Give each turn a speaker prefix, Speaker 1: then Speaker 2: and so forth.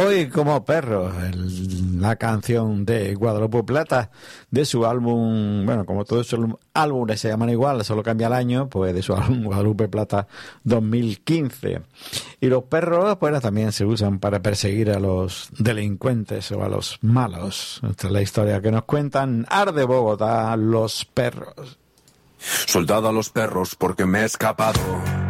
Speaker 1: Hoy como perros, la canción de Guadalupe Plata, de su álbum, bueno, como todos sus álbumes se llaman igual, solo cambia el año, pues de su álbum Guadalupe Plata 2015. Y los perros, pues también se usan para perseguir a los delincuentes o a los malos. Esta es la historia que nos cuentan. Arde Bogotá, los perros.
Speaker 2: Soldado a los perros porque me he escapado.